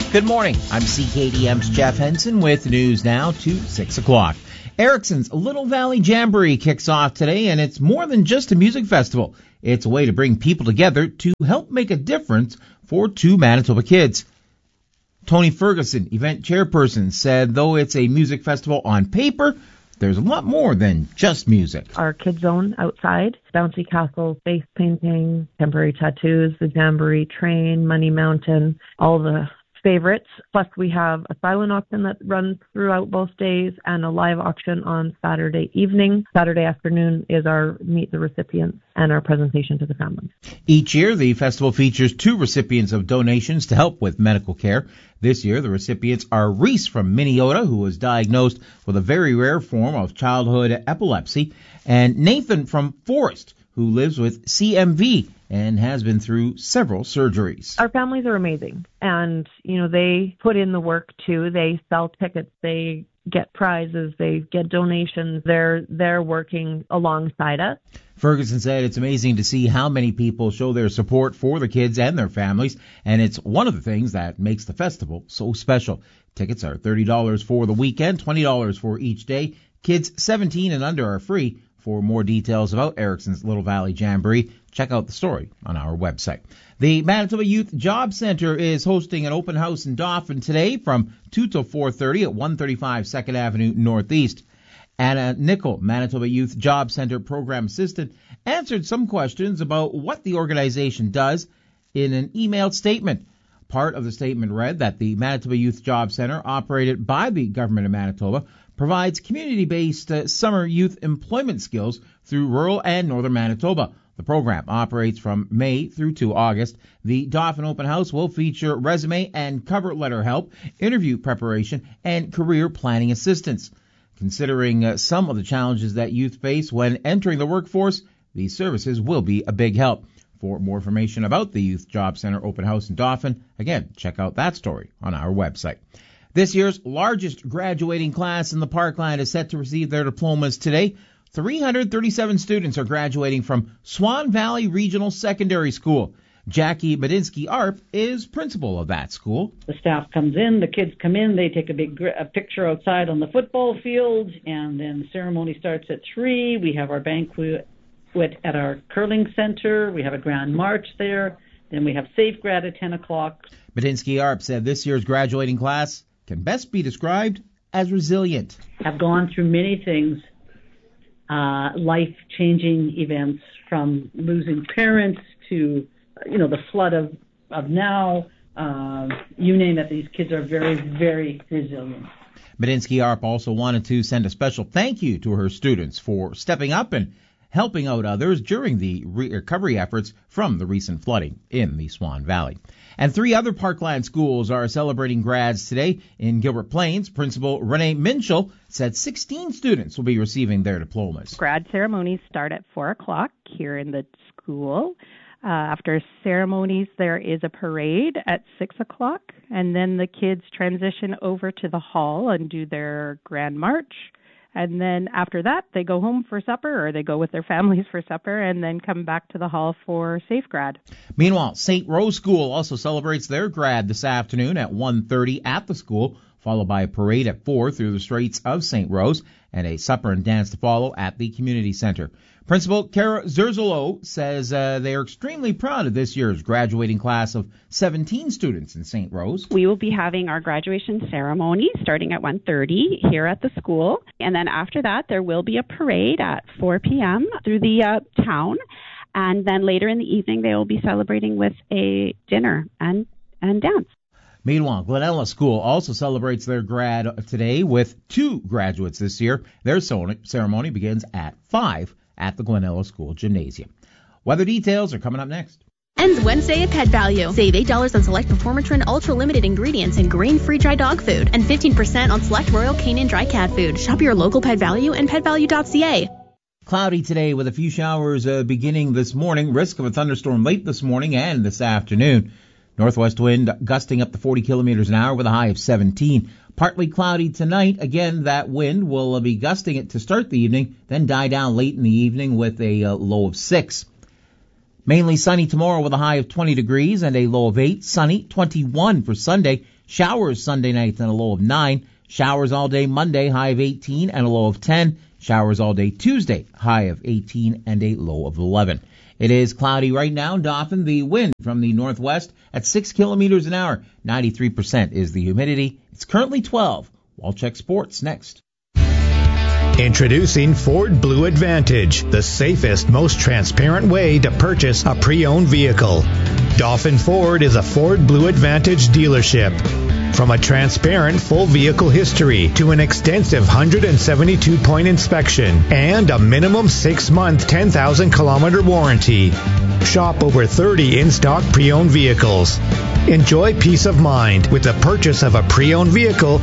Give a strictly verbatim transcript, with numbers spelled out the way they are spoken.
Good morning. I'm C K D M's Jeff Henson with news now to six o'clock. Ericsson's Little Valley Jamboree kicks off today, and it's more than just a music festival. It's a way to bring people together to help make a difference for two Manitoba kids. Tony Ferguson, event chairperson, said though it's a music festival on paper, there's a lot more than just music. Our kids zone outside, bouncy castles, face painting, temporary tattoos, the Jamboree train, Money Mountain, all the favorites. Plus we have a silent auction that runs throughout both days and a live auction on Saturday evening. Saturday afternoon is our meet the recipients and our presentation to the families. Each year, the festival features two recipients of donations to help with medical care. This year, the recipients are Reese from Minnesota, who was diagnosed with a very rare form of childhood epilepsy, and Nathan from Forest, who lives with C M V and has been through several surgeries. Our families are amazing, and, you know, they put in the work, too. They sell tickets, they get prizes, they get donations. They're, they're working alongside us. Ferguson said it's amazing to see how many people show their support for the kids and their families, and it's one of the things that makes the festival so special. Tickets are thirty dollars for the weekend, twenty dollars for each day. Kids seventeen and under are free. For more details about Ericsson's Little Valley Jamboree, check out the story on our website. The Manitoba Youth Job Centre is hosting an open house in Dauphin today from two till four thirty at one thirty-five second Avenue Northeast. Anna Nickel, Manitoba Youth Job Centre Program Assistant, answered some questions about what the organization does in an emailed statement. Part of the statement read that the Manitoba Youth Job Centre, operated by the Government of Manitoba, provides community-based uh, summer youth employment skills through rural and northern Manitoba. The program operates from May through to August. The Dauphin Open House will feature resume and cover letter help, interview preparation, and career planning assistance. Considering uh, some of the challenges that youth face when entering the workforce, these services will be a big help. For more information about the Youth Job Centre Open House in Dauphin, again, check out that story on our website. This year's largest graduating class in the Parkland is set to receive their diplomas today. three hundred thirty-seven students are graduating from Swan Valley Regional Secondary School. Jackie Medinsky-Arp is principal of that school. The staff comes in, the kids come in, they take a big a picture outside on the football field, and then the ceremony starts at three. We have our banquet at our curling center. We have a grand march there. Then we have Safe Grad at ten o'clock. Medinsky-Arp said this year's graduating class can best be described as resilient. I've gone through many things, uh, life-changing events, from losing parents to, you know, the flood of, of now. Uh, you name it, these kids are very, very resilient. Medinsky-Arp also wanted to send a special thank you to her students for stepping up and helping out others during the recovery efforts from the recent flooding in the Swan Valley. And three other Parkland schools are celebrating grads today. In Gilbert Plains, Principal Renee Minchell said sixteen students will be receiving their diplomas. Grad ceremonies start at four o'clock here in the school. Uh, after ceremonies, there is a parade at six o'clock, and then the kids transition over to the hall and do their grand march. And then after that, they go home for supper, or they go with their families for supper, and then come back to the hall for Safe Grad. Meanwhile, Saint Rose School also celebrates their grad this afternoon at one thirty at the school, followed by a parade at four through the streets of Saint Rose, and a supper and dance to follow at the community center. Principal Kara Zerzolo says uh, they are extremely proud of this year's graduating class of seventeen students in Saint Rose. We will be having our graduation ceremony starting at one thirty here at the school. And then after that, there will be a parade at four p.m. through the uh, town. And then later in the evening, they will be celebrating with a dinner and, and dance. Meanwhile, Glenella School also celebrates their grad today with two graduates this year. Their ceremony begins at five at the Glenella School Gymnasium. Weather details are coming up next. Ends Wednesday at Pet Value. Save eight dollars on select Performatrin Ultra Limited ingredients and grain-free dry dog food, and fifteen percent on select Royal Canin dry cat food. Shop your local Pet Value and pet value dot c a. Cloudy today with a few showers uh, beginning this morning. Risk of a thunderstorm late this morning and this afternoon. Northwest wind gusting up to forty kilometers an hour with a high of seventeen. Partly cloudy tonight. Again, that wind will be gusting it to start the evening, then die down late in the evening with a uh, low of six. Mainly sunny tomorrow with a high of twenty degrees and a low of eight. Sunny, twenty-one for Sunday. Showers Sunday night and a low of nine. Showers all day Monday, high of eighteen and a low of ten. Showers all day Tuesday, high of eighteen and a low of eleven. It is cloudy right now in Dauphin. The wind from the northwest at six kilometers an hour. ninety-three percent is the humidity. It's currently twelve. Walcheck Sports next. Introducing Ford Blue Advantage, the safest, most transparent way to purchase a pre-owned vehicle. Dauphin Ford is a Ford Blue Advantage dealership. From a transparent full vehicle history to an extensive one hundred seventy-two point inspection and a minimum six-month, ten thousand kilometer warranty. Shop over thirty in-stock pre-owned vehicles. Enjoy peace of mind with the purchase of a pre-owned vehicle